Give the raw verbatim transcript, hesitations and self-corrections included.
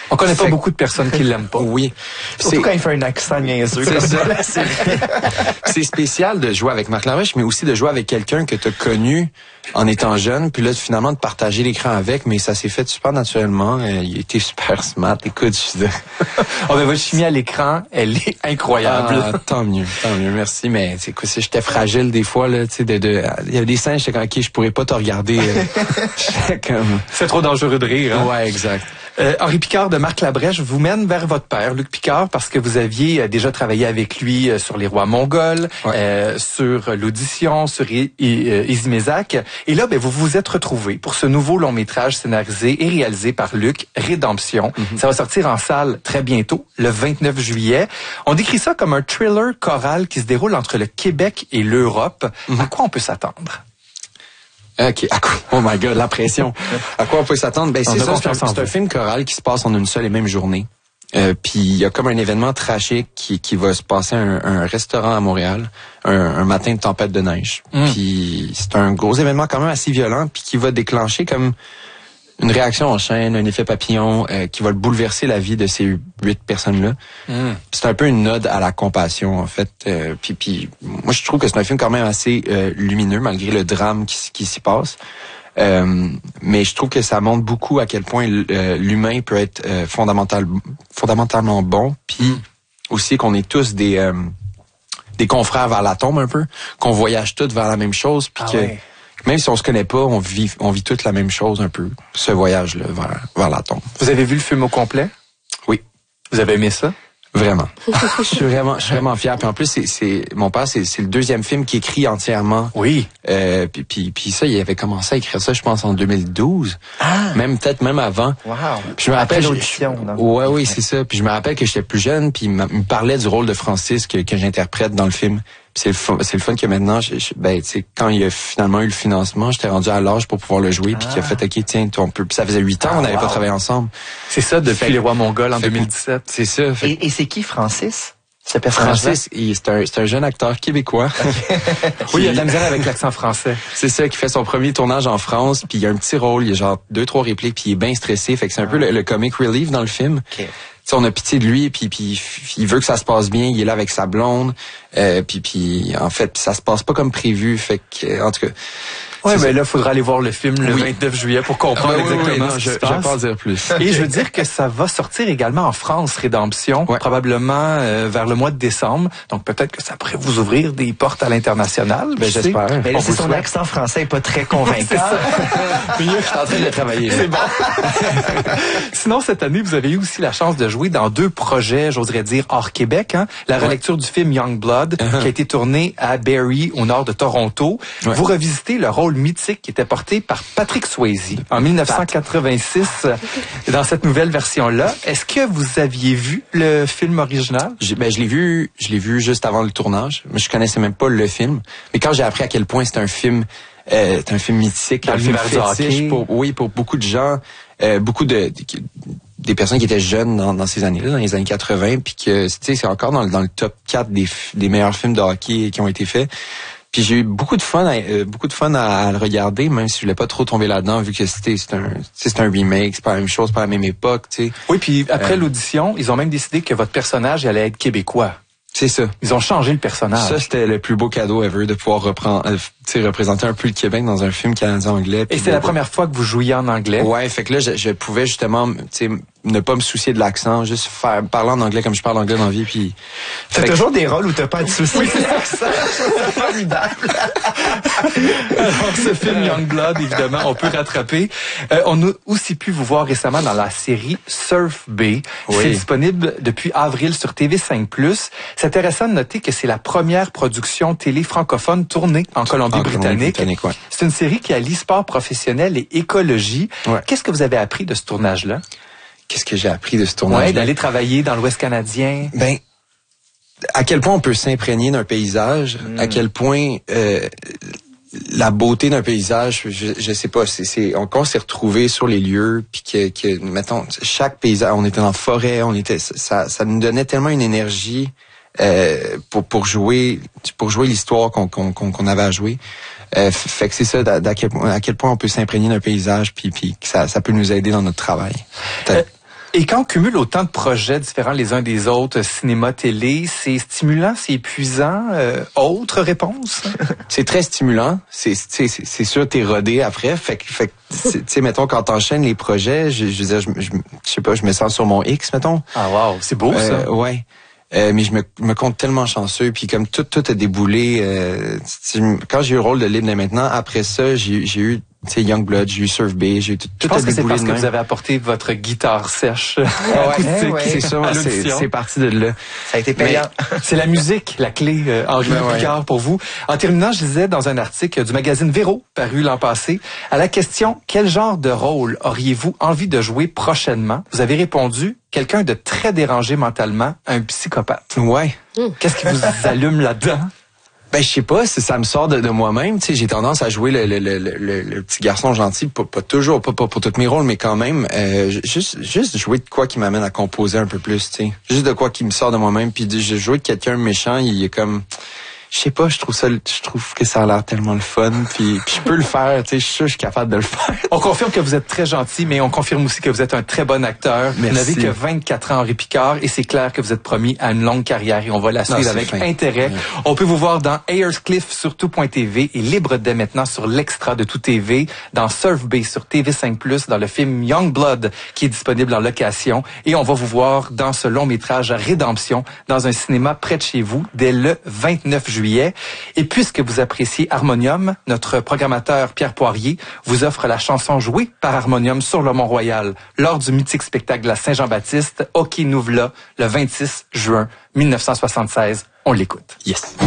On connaît fait... pas beaucoup de personnes qui l'aiment pas. Oui. Surtout quand il fait un accent niaiseux. C'est ça. C'est... c'est spécial de jouer avec Marc Laroche, mais aussi de jouer avec quelqu'un que tu as connu en étant jeune, puis là, finalement, de partager l'écran avec, mais ça s'est fait super naturellement. Euh, il était super smart. Écoute, je suis... oh, ben, votre chimie à l'écran, elle est incroyable. Ah, tant mieux, tant mieux, merci. Mais c'est quoi, j'étais fragile des fois, là, tu sais, de, de, il y avait des scènes, j'étais comme, ok, je pourrais pas te regarder. Euh, j'étais comme... C'est trop dangereux de rire, hein? Ouais, exact. Euh, Henri Picard de Marc Labrèche vous mène vers votre père, Luc Picard, parce que vous aviez euh, déjà travaillé avec lui euh, sur Les Rois Mongols, ouais. euh, sur l'audition, sur I- I- euh, Izimezak. Et là, ben, vous vous êtes retrouvés pour ce nouveau long métrage scénarisé et réalisé par Luc, Rédemption. Mm-hmm. Ça va sortir en salle très bientôt, le vingt-neuf juillet. On décrit ça comme un thriller choral qui se déroule entre le Québec et l'Europe. Mm-hmm. À quoi on peut s'attendre? OK. À quoi? Oh my God, la pression. À quoi on peut s'attendre? Ben, c'est ça, c'est un, c'est un film choral qui se passe en une seule et même journée. Euh, puis il y a comme un événement tragique qui, qui va se passer à un, un restaurant à Montréal, un, un matin de tempête de neige. Mm. Puis c'est un gros événement quand même assez violent, puis qui va déclencher comme une réaction en chaîne, un effet papillon euh, qui va bouleverser la vie de ces huit personnes-là. Mm. C'est un peu une ode à la compassion, en fait. Euh, puis, puis moi, je trouve que c'est un film quand même assez euh, lumineux, malgré le drame qui, qui s'y passe. Euh, mais je trouve que ça montre beaucoup à quel point euh, l'humain peut être euh, fondamental, fondamentalement bon. Puis mm. aussi qu'on est tous des euh, des confrères vers la tombe un peu, qu'on voyage tous vers la même chose, puis ah que ouais. Même si on se connaît pas, on vit, on vit toute la même chose un peu, ce voyage-là vers, vers la tombe. Vous avez vu le film au complet? Oui. Vous avez aimé ça? Vraiment. je suis vraiment, je suis vraiment fier. Puis en plus, c'est, c'est mon père, c'est, c'est le deuxième film qu'il écrit entièrement. Oui. Euh, puis, puis, puis ça, il avait commencé à écrire ça, je pense, en deux mille douze. Ah. Même peut-être même avant. Wow. Puis je me rappelle. Après l'audition. Je, ouais, oui, c'est ça. Puis je me rappelle que j'étais plus jeune, puis il me parlait du rôle de Francis que, que j'interprète dans le film. Puis c'est le fun, c'est le fun que maintenant, je, je, ben, tu sais, quand il a finalement eu le financement, j'étais rendu à l'âge pour pouvoir le jouer, puis ah. qu'il a fait, ok, tiens, on peut. Puis ça faisait huit ans, ah, on n'avait wow. pas travaillé ensemble. C'est ça depuis fait, Les Rois Mongols en deux mille dix-sept. C'est ça. Fait, et, et c'est qui Francis? Ce personnage-là? Francis, il, c'est, un, c'est un jeune acteur québécois. Oui, il a de la misère avec l'accent français. C'est ça, qui fait son premier tournage en France, puis il a un petit rôle, il y a genre deux, trois répliques, puis il est bien stressé, fait que c'est un ah. peu le, le comic relief dans le film. Okay. T'sais, on a pitié de lui, puis puis il veut que ça se passe bien, il est là avec sa blonde, euh, puis puis en fait, ça se passe pas comme prévu, fait que en tout cas. Ouais, ben là, il faudra aller voir le film le oui. vingt-neuf juillet pour comprendre ah, oui, exactement oui, ce non, qui je, se passe. Je vais pas en dire plus. Et je veux dire que ça va sortir également en France, Rédemption, ouais. probablement euh, vers le mois de décembre. Donc peut-être que ça pourrait vous ouvrir des portes à l'international. Ben j'espère. Mais là, c'est son accent français est pas très convaincant. Je suis en train de travailler. C'est bon. Sinon, cette année, vous avez eu aussi la chance de jouer dans deux projets, j'oserais dire, hors Québec. Hein? La relecture ouais. du film Young Blood, uh-huh. qui a été tourné à Barrie, au nord de Toronto. Ouais. Vous revisitez le rôle mythique qui était porté par Patrick Swayze en dix-neuf cent quatre-vingt-six dans cette nouvelle version-là. Est-ce que vous aviez vu le film original? Je, ben, je l'ai vu, je l'ai vu juste avant le tournage. Mais je connaissais même pas le film. Mais quand j'ai appris à quel point c'est un film, euh, c'est un film mythique, dans un film fétiche pour, oui, pour beaucoup de gens, euh, beaucoup de, de des personnes qui étaient jeunes dans, dans ces années-là, dans les années quatre-vingts, puis que, tu sais, c'est encore dans, dans le top quatre des, des meilleurs films de hockey qui ont été faits. Puis j'ai eu beaucoup de fun, à, euh, beaucoup de fun à, à le regarder, même si je voulais pas trop tomber là-dedans, vu que c'était c'est un, c'est un remake, c'est pas la même chose, pas la même époque, tu sais. Oui, puis après euh, l'audition, ils ont même décidé que votre personnage allait être québécois. C'est ça. Ils ont changé le personnage. Ça, c'était le plus beau cadeau ever de pouvoir reprendre, euh, tu sais, représenter un peu le Québec dans un film canadien-anglais. Et c'est la première fois que vous jouiez en anglais. Ouais, fait que là, je, je pouvais justement, tu sais, ne pas me soucier de l'accent, juste faire parler en anglais comme je parle anglais dans la vie, puis. T'as toujours que... des rôles où t'as pas de soucis. Oui, c'est ça. C'est formidable. Alors, ce film Young Blood, évidemment, on peut rattraper. Euh, on a aussi pu vous voir récemment dans la série Surf Bay. Oui. C'est disponible depuis avril sur T V cinq plus. C'est intéressant de noter que c'est la première production télé francophone tournée en Colombie-Britannique. Ouais. C'est une série qui allie sport professionnel et écologie. Ouais. Qu'est-ce que vous avez appris de ce tournage-là? Qu'est-ce que j'ai appris de ce tournage-là? Ouais, d'aller travailler dans l'Ouest canadien. Ben, à quel point on peut s'imprégner d'un paysage, mm. à quel point euh, la beauté d'un paysage, je, je sais pas, c'est, c'est on, quand on s'est retrouvé sur les lieux, puis que, que, mettons, chaque paysage, on était dans la forêt, on était, ça, ça nous donnait tellement une énergie euh, pour pour jouer, pour jouer l'histoire qu'on qu'on qu'on avait à jouer. Euh, fait que c'est ça, d'à, d'à quel, à quel point on peut s'imprégner d'un paysage, puis puis que ça ça peut nous aider dans notre travail. Euh, Et quand on cumule autant de projets différents les uns des autres, cinéma, télé, c'est stimulant, c'est épuisant. Euh, autre réponse? C'est très stimulant. C'est, c'est, c'est sûr, t'es rodé après. Fait que, fait tu sais, mettons, quand t'enchaînes les projets, je, je, je, je, je sais pas, je me sens sur mon X, mettons. Ah wow, c'est beau, euh, ça. Ouais. Euh, mais je me, me compte tellement chanceux, puis comme tout tout a déboulé. Euh, quand j'ai eu le rôle de Libre maintenant, après ça, j'ai, j'ai eu tu sais Youngblood, j'ai eu Surf Bay, j'ai eu tout, tout je pense a que c'est déboulé parce de que même. vous avez apporté votre guitare sèche. Ah ouais, ouais, c'est sûr, c'est, c'est parti de là. Ça a été payant. Mais c'est la musique, la clé, euh, Henri ben Picard, ouais. pour vous. En terminant, je disais dans un article du magazine Véro, paru l'an passé, à la question « Quel genre de rôle auriez-vous envie de jouer prochainement ?» Vous avez répondu « Quelqu'un de très dérangé mentalement, un psychopathe. » Ouais. Qu'est-ce qui vous allume là-dedans? Ben je sais pas, si ça me sort de, de moi-même, tu sais, j'ai tendance à jouer le, le, le, le, le petit garçon gentil, pas, pas toujours, pas, pas pour tous mes rôles, mais quand même, euh, juste juste jouer de quoi qui m'amène à composer un peu plus, tu sais, juste de quoi qui me sort de moi-même, puis de, de jouer de quelqu'un méchant, il est comme, je sais pas, je trouve ça, je trouve que ça a l'air tellement le fun, puis, puis je peux le faire, tu sais, je suis sûr que je suis capable de le faire. On confirme que vous êtes très gentil, mais on confirme aussi que vous êtes un très bon acteur. Merci. Vous n'avez que vingt-quatre ans, Henri Picard, et c'est clair que vous êtes promis à une longue carrière, et on va la suivre non, avec fin. intérêt. Ouais. On peut vous voir dans Ayerscliff sur tout point t v et libre dès maintenant sur l'Extra de Tout T V, dans Surf Bay sur T V cinq plus, dans le film Youngblood qui est disponible en location, et on va vous voir dans ce long métrage Rédemption dans un cinéma près de chez vous dès le vingt-neuf juillet. Et puisque vous appréciez Harmonium, notre programmateur Pierre Poirier vous offre la chanson jouée par Harmonium sur le Mont-Royal lors du mythique spectacle de la Saint-Jean-Baptiste, OK nous v'là, le vingt-six juin mille neuf cent soixante-seize. On l'écoute. Yes.